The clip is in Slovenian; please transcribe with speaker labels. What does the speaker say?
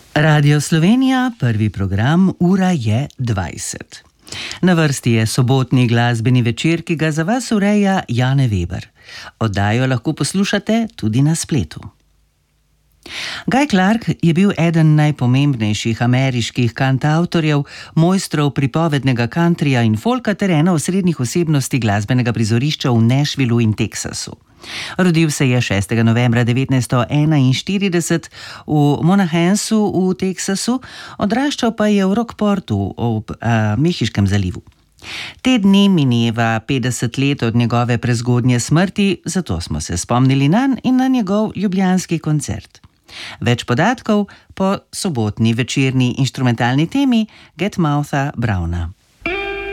Speaker 1: Radio Slovenija, prvi program, ura je 20. Na vrsti je sobotni glasbeni večer, ki ga za vas ureja Jane Weber. Oddajo lahko poslušate tudi na spletu. Guy Clark je bil eden najpomembnejših ameriških kantavtorjev, mojstrov pripovednega countryja in folka ter ena osrednjih osebnosti glasbenega prizorišča v Nashvillu in Teksasu. Rodil se je 6. novembra 1941 v Monahansu v Teksasu, odraščal pa je v Rockportu ob Mehiškem zalivu. Te dni mineva 50 let od njegove prezgodnje smrti, zato smo se spomnili nanj in na njegov ljubljanski koncert. Več podatkov po sobotni večerni inštrumentalni temi Get Moutha Browna.